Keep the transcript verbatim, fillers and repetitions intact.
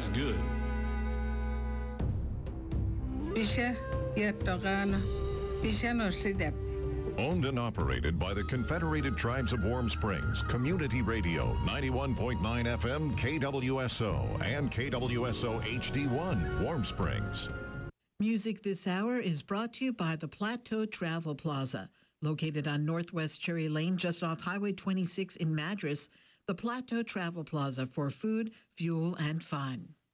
That's good. Pisha Yatogana Pishano Sidep. Owned and operated by the Confederated Tribes of Warm Springs, Community Radio, ninety-one point nine F M, K W S O, and K W S O H D one, Warm Springs. Music this hour is brought to you by the Plateau Travel Plaza. Located on Northwest Cherry Lane, just off Highway twenty-six in Madras, the Plateau Travel Plaza for food, fuel, and fun.